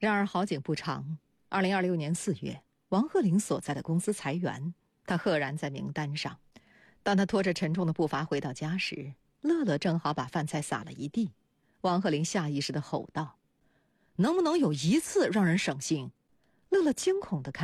然而好景不长，2026年4月，王鹤龄所在的公司裁员，他赫然在名单上。当他拖着沉重的步伐回到家时，乐乐正好把饭菜撒了一地。王鹤龄下意识地吼道：“能不能有一次让人省心？”乐乐惊恐地看